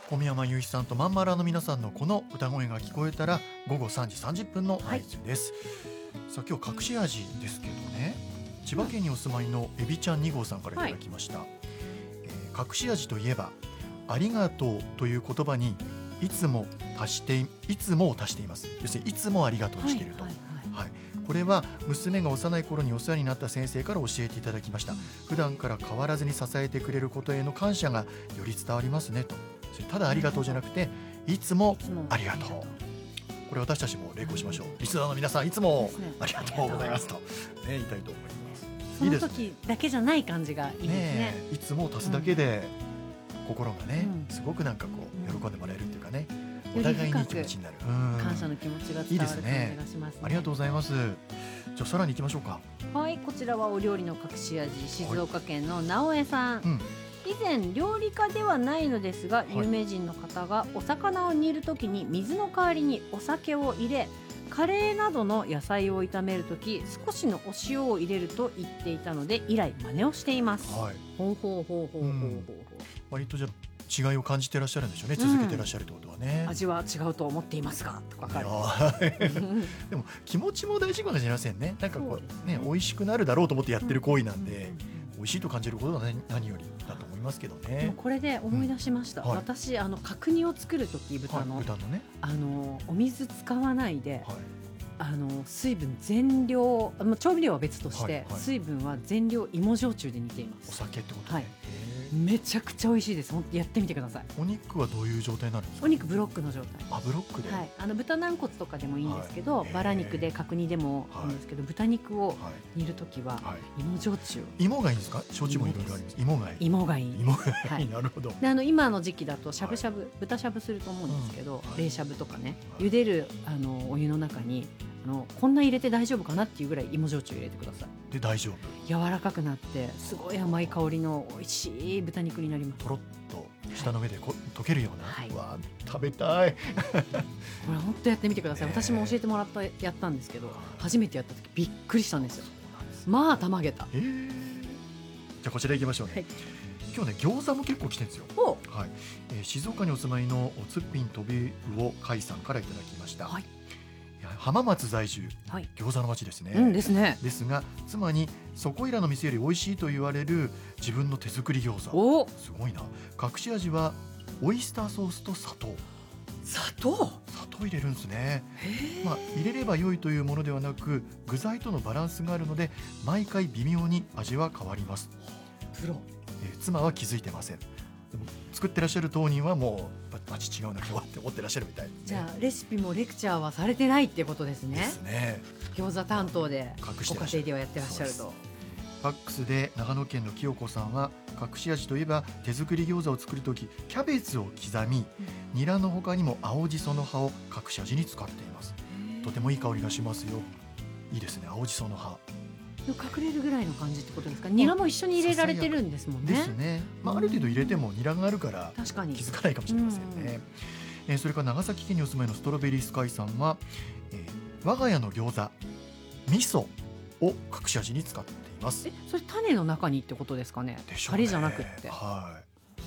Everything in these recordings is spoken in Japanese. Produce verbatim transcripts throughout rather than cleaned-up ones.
小宮山雄一さんとまんまらの皆さんのこの歌声が聞こえたらごごさんじさんじゅっぷんの合図です、はい、さあ今日隠し味ですけどね、千葉県にお住まいのエビちゃんに号さんからいただきました、はい。えー、隠し味といえばありがとうという言葉にいつも足していつもを足しています。要するにいつもありがとうしていると、はいはいはいはい、これは娘が幼い頃にお世話になった先生から教えていただきました。普段から変わらずに支えてくれることへの感謝がより伝わりますねと。ただありがとうじゃなくていつもありがとう、これ私たちも励行しましょう。リスナーの皆さんいつもありがとうございますと、ね、言いたいと思います。 その時だけじゃない感じがいいですね。 ね、いつもを足すだけで、うん、心がね、うん、すごくなんかこう喜んでもらえるっていうかね、お互いにいい気持ちになる、うん、 感謝の気持ちが伝わる感じがしますね。いいですね。 ありがとうございます。じゃあさらに行きましょうか。 はい、こちらはお料理の隠し味、静岡県の直江さん、はい、うん、以前料理家ではないのですが、はい、有名人の方がお魚を煮るときに水の代わりにお酒を入れ、カレーなどの野菜を炒めるとき少しのお塩を入れると言っていたので以来真似をしています、はい、ほうほうほうほうほうほう、うん、 割とじゃ違いを感じてらっしゃるんでしょうね、うん、続けてらっしゃるってことはね。 味は違うと思っていますがとかでも気持ちも大事かもしれませんね。なんかこうね、美味しくなるだろうと思ってやってる行為なんで、うんうんうんうん、美味しいと感じることが何よりだと思いますけどね。 でもこれで思い出しました、うん、はい、私あの角煮を作るとき豚の、 はい、豚のね、 あのお水使わないで、はい、あの水分全量、調味料は別として、はいはい、水分は全量芋焼酎で煮ています。 お酒ってことね、はい、 めちゃくちゃ美味しいです。本当やってみてください。 お肉はどういう状態になるんですか？ お肉ブロックの状態。 あ、ブロックで、 はい、あの豚軟骨とかでもいいんですけど、はい、バラ肉で角煮でもいいんですけど、はい、豚肉を煮るときは芋焼酎、はい、 芋がいいんですか？焼酎もいろいろあります。芋がいい。 芋がいい。 芋がいい、はい、なるほど。 であの今の時期だとしゃぶしゃぶ、はい、豚しゃぶすると思うんですけど、うん、冷しゃぶとかね、はい、茹でるあのお湯の中にあのこんな入れて大丈夫かなっていうぐらい芋焼酎入れてください。 で大丈夫。柔らかくなってすごい甘い香りの美味しい豚肉になります。 とろっと舌の上でこ、はい、溶けるような、はい、わ食べたいこれ本当やってみてください、えー、私も教えてもらったやったんですけど、初めてやった時びっくりしたんですよ。まあたまげた、えー、 じゃあこちら行きましょうね、はい、今日ね餃子も結構来てるんですよ、はいえー、静岡にお住まいのおつっぴんとび魚海さんからいただきました、はい、浜松在住、はい、餃子の町ですね、 うん、ですね。 ですが妻にそこいらの店より美味しいと言われる自分の手作り餃子、おすごいな。隠し味はオイスターソースと砂糖。 砂糖砂糖入れるんですね。まあ、入れれば良いというものではなく具材とのバランスがあるので毎回微妙に味は変わります。 プロ、 えー、妻は気づいてません。でも作ってらっしゃる当人はもうマジ違うな今日って思ってらっしゃるみたい、ね、 じゃあレシピもレクチャーはされてないっていうことですね。 ですね。 餃子担当でご家庭ではやってらっしゃると。 ファックスで長野県の清子さんは隠し味といえば手作り餃子を作るときキャベツを刻み、うん、ニラの他にも青じその葉を隠し味に使っています。とてもいい香りがしますよ。いいですね、青じその葉隠れるぐらいの感じってことですか？ニラも一緒に入れられてるんですもんね。 ですね、まあ、ある程度入れてもニラがあるから気づかないかもしれませんね、うん、えー、それから長崎県にお住まいのストロベリースカイさんは、えー、我が家の餃子味噌を隠し味に使っています。 え、それ種の中にってことですかね？ でしょうね。 タレじゃなくって、 はい、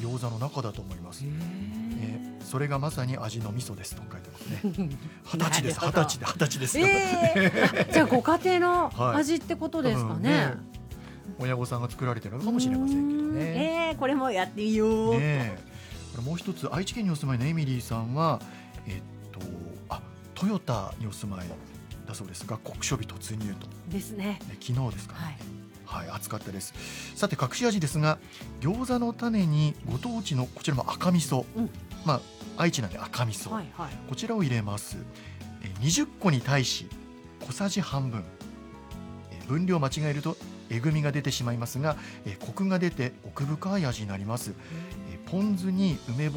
餃子の中だと思います。えー、それがまさに味の味噌ですと書いてますね。二十歳です、二十歳で二十歳です、 えー、じゃあご家庭の味ってことですかね、はい、ね、 親御さんが作られてるのかもしれませんけどね。 えー、これもやってみよう、 ね、これもう一つ愛知県にお住まいのエミリーさんは、えっと、あトヨタにお住まいだそうですが酷暑日突入とですね。 昨日ですかね、はいはい、暑かったです。さて隠し味ですが餃子の種にご当地のこちらも赤味噌、うん、まあ愛知なんで赤味噌、はいはい、こちらを入れます。えにじゅっこに対し小さじ半分、え分量間違えるとえぐみが出てしまいますがえコクが出て奥深い味になります。えポン酢に梅干